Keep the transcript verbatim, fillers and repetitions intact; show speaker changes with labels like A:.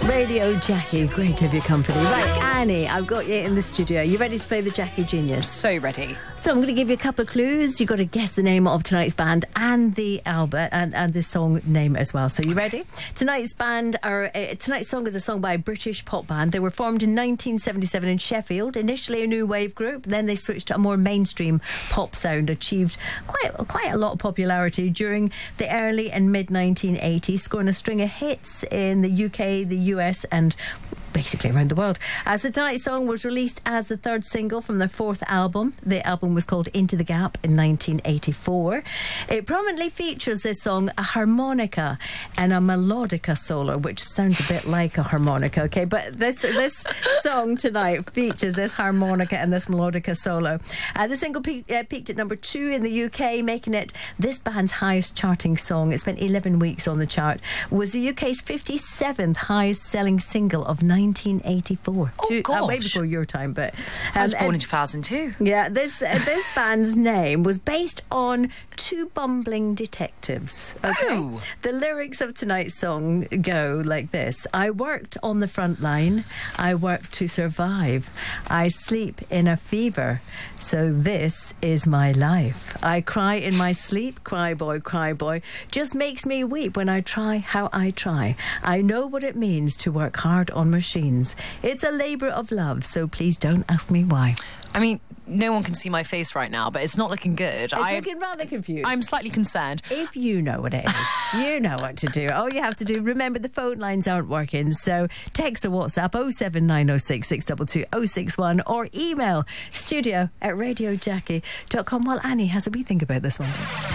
A: Radio Jackie, great to have your company. Right, Annie, I've got you in the studio. Are you ready to play the Jackie Genius?
B: So ready.
A: So I'm going to give you a couple of clues. You've got to guess the name of tonight's band and the album and, and the song name as well. So you ready? Tonight's band are uh, tonight's song is a song by a British pop band. They were formed in nineteen seventy-seven in Sheffield. Initially a new wave group, then they switched to a more mainstream pop sound. Achieved quite quite a lot of popularity during the early and mid nineteen eighties, scoring a string of hits in the U K, the U S and basically around the world. Uh, so tonight's song was released as the third single from their fourth album. The album was called Into the Gap in nineteen eighty-four. It prominently features this song a harmonica and a melodica solo, which sounds a bit like a harmonica, okay? But this this song tonight features this harmonica and this melodica solo. Uh, the single pe- uh, peaked at number two in the U K, making it this band's highest charting song. It spent eleven weeks on the chart. Was the U K's fifty-seventh highest selling single of nineteen eighty-four.
B: Oh,
A: Two,
B: gosh.
A: Uh, way before your time, but um,
B: I was born
A: and,
B: in two thousand two.
A: Yeah, this uh, this band's name was based on two bumbling detectives. Okay,
B: Oh.
A: the lyrics of tonight's song go like this: I worked on the front line, I worked to survive, I sleep in a fever, so this is my life. I cry in my sleep, cry boy, cry boy, just makes me weep when I try how I try. I know what it means to work hard on machines. It's a labour of love, so please don't ask me why.
B: I mean, no one can see my face right now, but it's not looking good.
A: It's
B: I,
A: looking rather confused.
B: I'm slightly concerned.
A: If you know what it is, you know what to do. All you have to do, remember the phone lines aren't working, so text or WhatsApp oh seven nine oh six, six two two, oh six one or email studio at radio jackie dot com while Annie has a wee think about this one.